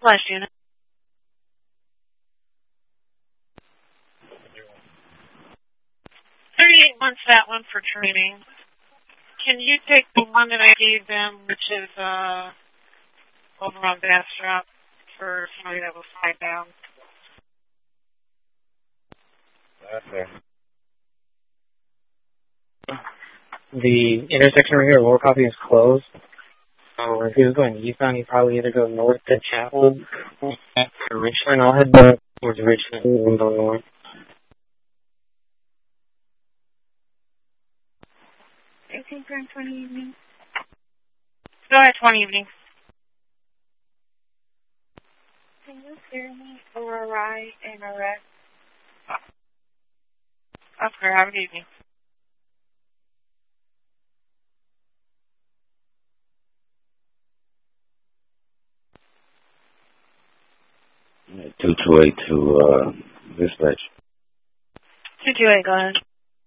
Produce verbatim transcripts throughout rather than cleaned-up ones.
Last unit. thirty-eight wants that one for training. Can you take the one that I gave them, which is uh, over on Bastrop, for somebody that will slide down? Okay. The intersection right here, Lower Coffee, is closed. So if he was going eastbound, he'd probably either go north to Chapel or to Richland. I'll head back towards Richland and go north. eighteen for twenty evening. Go ahead, twenty evening. Can you hear me for a ride and a rest? Okay, have a good evening. two two eight to uh, dispatch. two two eight, go ahead.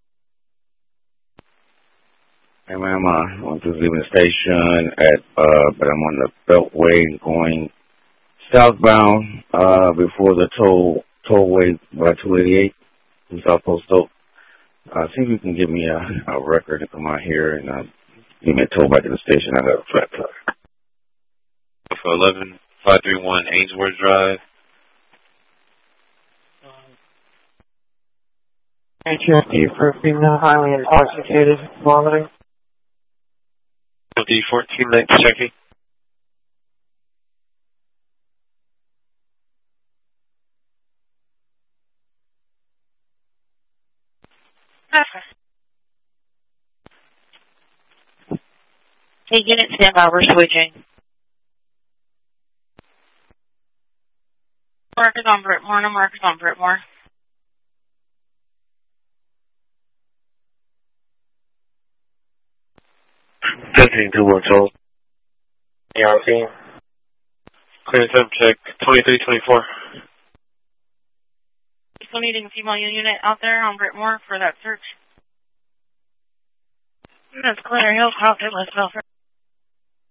Hey, ma'am, uh, I'm just leaving the station at, uh, but I'm on the Beltway going southbound, uh, before the toll, tollway by two eighty-eight from South Post Oak. Uh, see if you can give me a, a record to come out here and, uh, give me a toll back to the station. I got a flat tire. For eleven five three one Ainsworth Drive. H S D for female highly intoxicated, vomiting. D fourteen night checking. Okay. Hey, unit standby, we're switching. Mark is on Britmore, no Mark is on Britmore. fifteen two one toll. Yeah, I'm seeing. Clear temp check twenty-three twenty-four. Still needing a female unit out there on Britmore for that search. That's Clear Hills, House, West Belfast.